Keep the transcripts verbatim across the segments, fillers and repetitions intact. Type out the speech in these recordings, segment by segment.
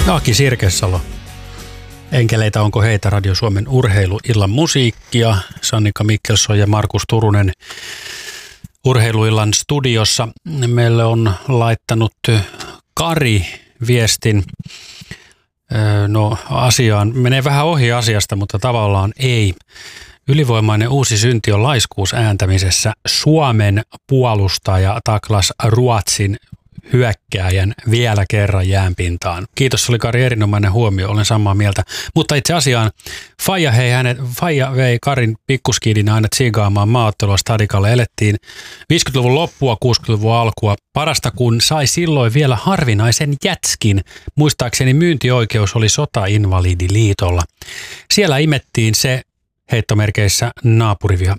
Aki Sirkesalo. Enkeleitä onko heitä Radio Suomen urheiluillan musiikkia. Sannika Mikkelson ja Markus Turunen urheiluillan studiossa. Meille on laittanut Kari viestin. No asiaan, menee vähän ohi asiasta, mutta tavallaan ei. Ylivoimainen uusi synti on laiskuus ääntämisessä. Suomen puolustaja taklas Ruotsin hyökkääjän vielä kerran jäänpintaan. Kiitos, oli Kari erinomainen huomio, olen samaa mieltä. Mutta itse asiaan Faija, hei, hänet, Faija vei Karin pikkuskidinä aina tsiigaamaan maaottelua Stadikalle. Elettiin viisikymmentäluvun loppua, kuusikymmentäluvun alkua. Parasta kun sai silloin vielä harvinaisen jätskin. Muistaakseni myyntioikeus oli Sotainvalidiliitolla. Siellä imettiin se heittomerkeissä naapurivia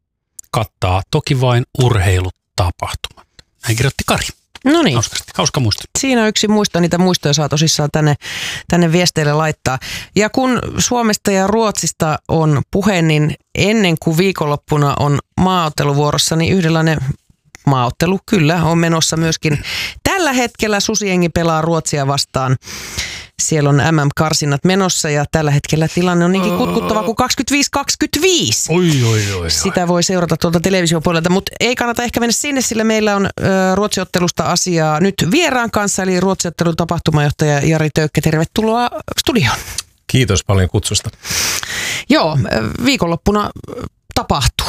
kattaa toki vain urheilutapahtumat. Hän kirjoitti Kari. No niin. Hauska muisto. Siinä yksi muisto, niitä muistoja saa tosissaan tänne, tänne viesteille laittaa. Ja kun Suomesta ja Ruotsista on puhe, niin ennen kuin viikonloppuna on maaotteluvuorossa, niin yhdenlainen maaottelu kyllä on menossa myöskin. Tällä hetkellä Susiengi pelaa Ruotsia vastaan. Siellä on M M-karsinnat menossa ja tällä hetkellä tilanne on niinkin kutkuttava kuin kaksikymmentäviisi kaksikymmentäviisi. Oi, oi, oi, Sitä voi seurata tuolta televisiopuolelta, mutta ei kannata ehkä mennä sinne, sillä meillä on ö, ruotsiottelusta asiaa nyt vieraan kanssa, eli ruotsiottelun tapahtumajohtaja Jari Töykkä. Tervetuloa studioon. Kiitos paljon kutsusta. Joo, viikonloppuna tapahtuu.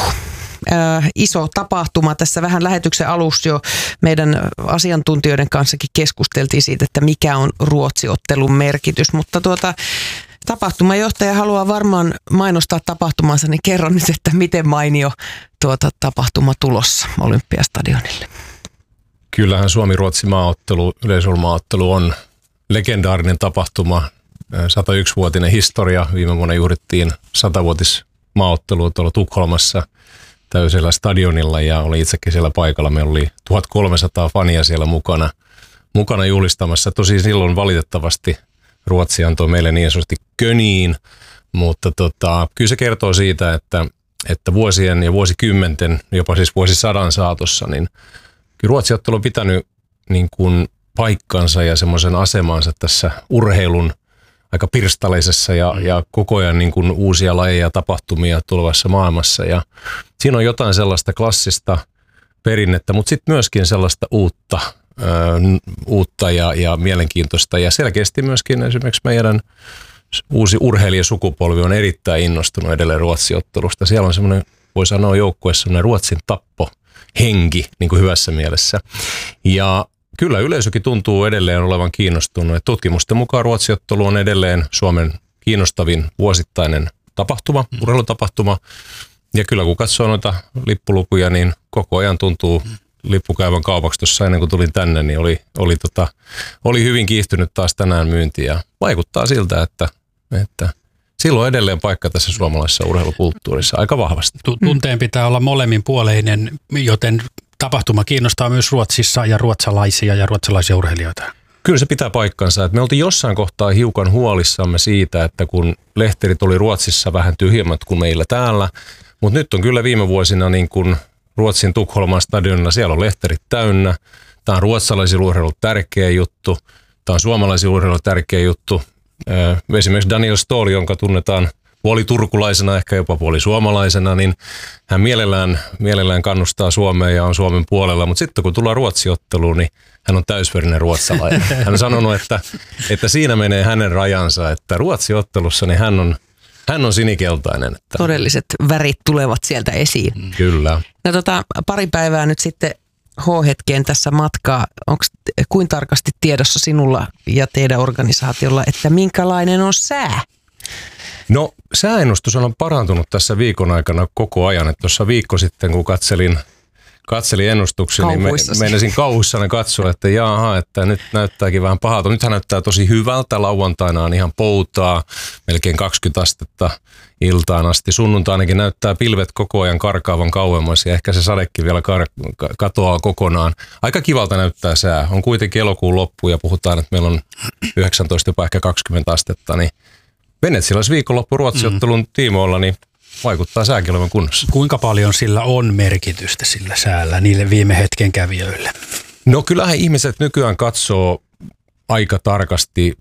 Äh, iso tapahtuma. Tässä vähän lähetyksen alussa jo meidän asiantuntijoiden kanssakin keskusteltiin siitä, että mikä on ruotsiottelun merkitys, mutta tuota, tapahtumajohtaja haluaa varmaan mainostaa tapahtumansa, niin kerro nyt, että miten mainio tuota tapahtuma tulossa Olympiastadionille. Kyllähän Suomi-Ruotsi maaottelu, yleisurheilumaaottelu on legendaarinen tapahtuma, sata yksi vuotinen historia. Viime vuonna juhlittiin satavuotis maaottelua tuolla Tukholmassa täysellä stadionilla ja olin itsekin siellä paikalla. Meillä oli tuhatkolmesataa fania siellä mukana, mukana juhlistamassa. Tosin silloin valitettavasti Ruotsi antoi meille niin sanotusti köniin, mutta tota, kyllä se kertoo siitä, että, että vuosien ja vuosikymmenten, jopa siis vuosisadan saatossa, niin kyllä Ruotsi-ottelu on pitänyt niin kuin paikkansa ja semmoisen asemansa tässä urheilun aika pirstaleisessa ja, ja koko ajan niin kuin uusia lajeja ja tapahtumia tulevassa maailmassa. Ja siinä on jotain sellaista klassista perinnettä, mutta sitten myöskin sellaista uutta, ö, uutta ja, ja mielenkiintoista. Ja selkeästi myöskin esimerkiksi meidän uusi urheilijasukupolvi on erittäin innostunut edelleen ruotsiottelusta. Siellä on semmoinen, voi sanoa joukkueessa semmoinen Ruotsin tappohenki niin kuin hyvässä mielessä. Ja kyllä yleisökin tuntuu edelleen olevan kiinnostunut. Tutkimusten mukaan ruotsiottelu on edelleen Suomen kiinnostavin vuosittainen tapahtuma, mm. urheilutapahtuma. Ja kyllä kun katsoo noita lippulukuja, niin koko ajan tuntuu lippukäyvän kaupaksi tuossa ennen kuin tulin tänne, niin oli, oli, tota, oli hyvin kiihtynyt taas tänään myynti. Ja vaikuttaa siltä, että, että silloin edelleen paikka tässä suomalaisessa urheilukulttuurissa aika vahvasti. Tunteen pitää olla molemminpuoleinen, joten tapahtuma kiinnostaa myös Ruotsissa ja ruotsalaisia ja ruotsalaisia urheilijoita. Kyllä se pitää paikkansa. Että me oltiin jossain kohtaa hiukan huolissamme siitä, että kun lehterit oli Ruotsissa vähän tyhjemmät kuin meillä täällä, mutta nyt on kyllä viime vuosina niin kuin Ruotsin Tukholman stadionilla, siellä on lehterit täynnä. Tämä on ruotsalaisilla urheilulla tärkeä juttu, tämä on suomalaisilla urheilulla tärkeä juttu. Esimerkiksi Daniel Ståhl, jonka tunnetaan puoliturkulaisena, ehkä jopa puolisuomalaisena, niin hän mielellään, mielellään kannustaa Suomea ja on Suomen puolella, mutta sitten kun tullaan ruotsiotteluun, niin hän on täysverinen ruotsalainen. Hän on sanonut, että, että siinä menee hänen rajansa, että ruotsiottelussa niin hän on, hän on sinikeltainen. Että todelliset värit tulevat sieltä esiin. Kyllä. No tota, pari päivää nyt sitten H-hetkeen tässä matkaa. Onko kuin tarkasti tiedossa sinulla ja teidän organisaatiolla, että minkälainen on sää? No sääennustus on parantunut tässä viikon aikana koko ajan. Että tuossa viikko sitten, kun katselin, katselin ennustuksia, niin me, meinasin kauhuissani katsoa, että jaha, että nyt näyttääkin vähän pahalta. Nythän näyttää tosi hyvältä. Lauantaina on ihan poutaa, melkein kaksikymmentä astetta iltaan asti. Sunnuntainakin näyttää pilvet koko ajan karkaavan kauemmas ja ehkä se sadekin vielä kar- katoaa kokonaan. Aika kivalta näyttää sää. On kuitenkin elokuun loppu ja puhutaan, että meillä on yhdeksäntoista, jopa ehkä kaksikymmentä astetta, niin Venetsialais viikonloppu ruotsiottelun tiimoilla, niin vaikuttaa sääkin olevan kunnossa. Kuinka paljon sillä on merkitystä sillä säällä niille viime hetken kävijöille? No kyllähän ihmiset nykyään katsoo aika tarkasti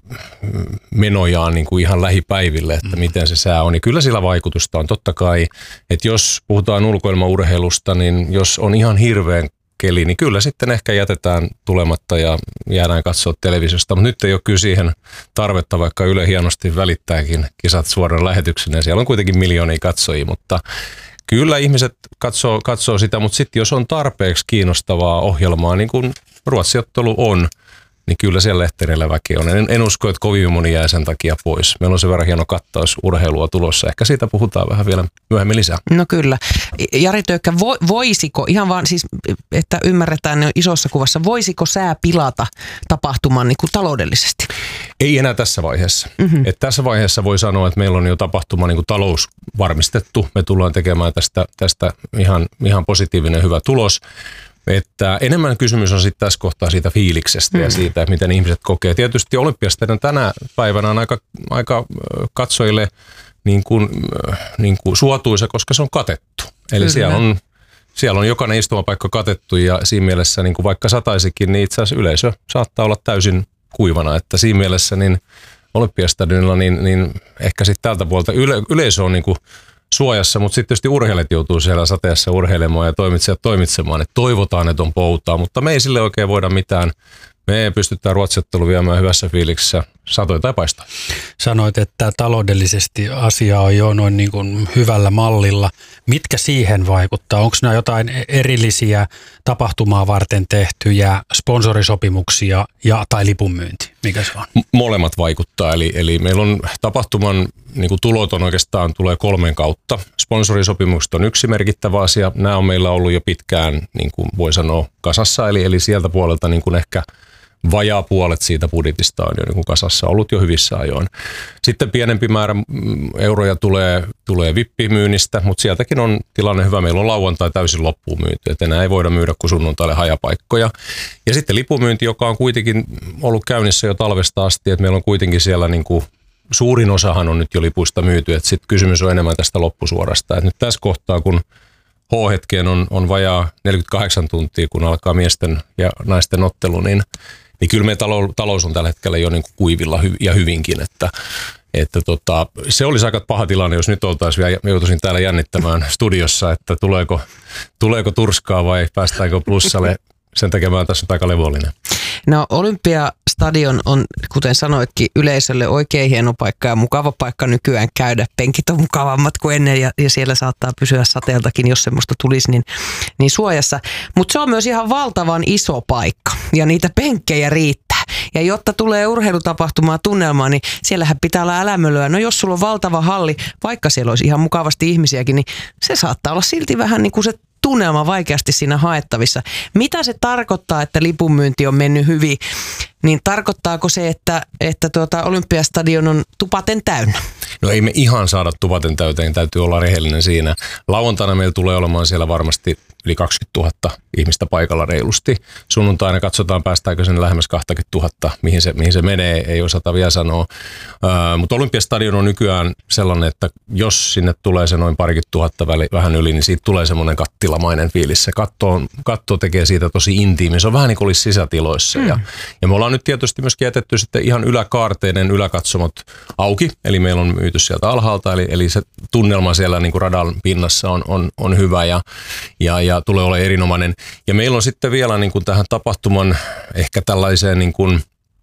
menojaan niin kuin ihan lähipäiville, että mm. miten se sää on. Ja kyllä sillä vaikutusta on. Totta kai, että jos puhutaan ulkoilmaurheilusta, niin jos on ihan hirveän keli, niin kyllä sitten ehkä jätetään tulematta ja jäädään katsoa televisiosta. Mutta nyt ei ole kyllä siihen tarvetta, vaikka Yle hienosti välittääkin kisat suoraan lähetyksenä. Ja siellä on kuitenkin miljoonia katsojia, mutta kyllä ihmiset katsoo, katsoo sitä, mutta sitten jos on tarpeeksi kiinnostavaa ohjelmaa, niin kuin Ruotsi-ottelu on, niin kyllä siellä lehtereillä väki on. En, en usko, että kovin moni jää sen takia pois. Meillä on sen verran hieno kattaus urheilua tulossa. Ehkä siitä puhutaan vähän vielä myöhemmin lisää. No kyllä. Jari Töykkä, vo, voisiko, ihan vaan siis, että ymmärretään jo isossa kuvassa, voisiko sää pilata tapahtuman niin kuin taloudellisesti? Ei enää tässä vaiheessa. Mm-hmm. Et tässä vaiheessa voi sanoa, että meillä on jo tapahtuma niin kuin talous varmistettu. Me tullaan tekemään tästä, tästä ihan, ihan positiivinen hyvä tulos. Että enemmän kysymys on sitten tässä kohtaa siitä fiiliksestä mm. ja siitä, että miten ihmiset kokee. Tietysti Olympiastadion tänä päivänä on aika, aika katsojille niin kuin, niin kuin suotuisa, koska se on katettu. Eli siellä on, siellä on jokainen istumapaikka katettu ja siinä mielessä niin kuin vaikka sataisikin, niin itse asiassa yleisö saattaa olla täysin kuivana. Että siinä mielessä niin Olympiastadionilla niin, niin ehkä sitten tältä puolta yle, yleisö on niin kuin suojassa, mutta sitten tietysti urheilijat joutuu siellä sateessa urheilemaan ja toimitsijat toimitsemaan, että toivotaan, että on poutaa, mutta me ei sille oikein voida mitään. Me ei pystytään Ruotsi-ottelu viemään hyvässä fiiliksessä satoja tai paistaa. Sanoit, että taloudellisesti asia on jo noin niin kuin hyvällä mallilla. Mitkä siihen vaikuttaa? Onko nämä jotain erillisiä tapahtumaa varten tehtyjä sponsorisopimuksia ja, tai lipunmyynti? Mikä se on? Molemmat vaikuttaa. Eli, eli meillä on tapahtuman niin kuin tulot on oikeastaan tulee kolmen kautta. Sponsorisopimukset on yksi merkittävä asia. Nämä on meillä ollut jo pitkään, niin kuin voi sanoa, kasassa. Eli, eli sieltä puolelta niin kuin ehkä vajaa puolet siitä budjetista on jo niin kuin kasassa ollut jo hyvissä ajoin. Sitten pienempi määrä euroja tulee, tulee vippimyynnistä, mutta sieltäkin on tilanne hyvä. Meillä on lauantai täysin loppuun myyty, että enää ei voida myydä kuin sunnuntaille hajapaikkoja. Ja sitten lipumyynti, joka on kuitenkin ollut käynnissä jo talvesta asti, että meillä on kuitenkin siellä niin kuin suurin osahan on nyt jo lipuista myyty, että sitten kysymys on enemmän tästä loppusuorasta. Et nyt tässä kohtaa, kun H-hetkeen on, on vajaa neljäkymmentäkahdeksan tuntia, kun alkaa miesten ja naisten ottelu, niin, niin kyllä meidän talous, talous on tällä hetkellä jo niin kuin kuivilla hy, ja hyvinkin. Että, että tota, se olisi aika paha tilanne, jos nyt oltaisiin vielä, joutuisin täällä jännittämään studiossa, että tuleeko, tuleeko turskaa vai päästäänkö plussalle. Sen takia mä tässä on aika levollinen. No Olympiastadion on, kuten sanoitkin, yleisölle oikein hieno paikka ja mukava paikka nykyään käydä. Penkit on mukavammat kuin ennen ja, ja siellä saattaa pysyä sateeltakin, jos semmoista tulisi, niin, niin suojassa. Mutta se on myös ihan valtavan iso paikka ja niitä penkkejä riittää. Ja jotta tulee urheilutapahtumaa tunnelmaa, niin siellähän pitää olla älämölöä. No jos sulla on valtava halli, vaikka siellä olisi ihan mukavasti ihmisiäkin, niin se saattaa olla silti vähän niin kuin se tunnelma vaikeasti siinä haettavissa. Mitä se tarkoittaa, että lipunmyynti on mennyt hyvin? Niin tarkoittaako se, että, että tuota Olympiastadion on tupaten täynnä? No ei me ihan saada tupaten täyteen, täytyy olla rehellinen siinä. Lauantaina meillä tulee olemaan siellä varmasti yli kaksikymmentätuhatta ihmistä paikalla reilusti. Sunnuntaina katsotaan, päästäänkö sen lähemmäs kaksikymmentätuhatta, mihin se, mihin se menee, ei osata vielä sanoa. Ää, mutta Olympiastadion on nykyään sellainen, että jos sinne tulee se noin parikymmentä tuhatta väli, vähän yli, niin siitä tulee semmoinen kattilamainen fiilis. Se katto, katto tekee siitä tosi intiimi. Se on vähän niin kuin olisi sisätiloissa. Mm. Ja, ja me ollaan nyt tietysti myöskin jätetty sitten ihan yläkaarteinen yläkatsomot auki, eli meillä on myyty sieltä alhaalta, eli, eli se tunnelma siellä niin kuin radan pinnassa on, on, on hyvä ja, ja, ja tulee olemaan erinomainen. Ja meillä on sitten vielä niin kuin tähän tapahtuman ehkä tällaiseen niin kuin,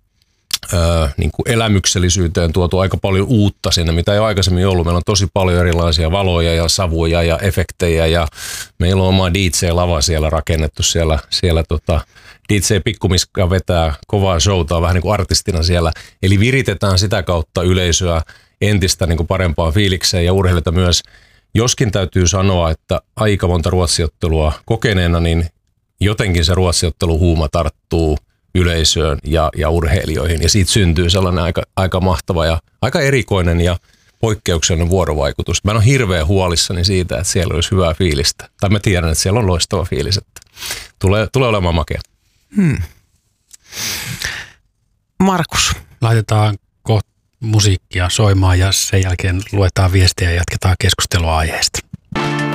ää, niin kuin elämyksellisyyteen tuotu aika paljon uutta sinne, mitä ei ole aikaisemmin ollut. Meillä on tosi paljon erilaisia valoja ja savuja ja efektejä ja meillä on oma D J-lava siellä rakennettu siellä, siellä tota, D J Pikkumiska vetää kovaa showta vähän niin kuin artistina siellä. Eli viritetään sitä kautta yleisöä entistä niin kuin parempaan fiilikseen ja urheilijoita myös. Joskin täytyy sanoa, että aika monta ruotsiottelua kokeneena, niin jotenkin se ruotsiotteluhuuma tarttuu yleisöön ja, ja urheilijoihin. Ja siitä syntyy sellainen aika, aika mahtava ja aika erikoinen ja poikkeuksellinen vuorovaikutus. Mä en ole hirveän huolissani siitä, että siellä olisi hyvää fiilistä. Tai mä tiedän, että siellä on loistava fiilis. Että tulee, tulee olemaan makea. Hmm. Markus. Laitetaan kohta musiikkia soimaan ja sen jälkeen luetaan viestiä ja jatketaan keskustelua aiheesta.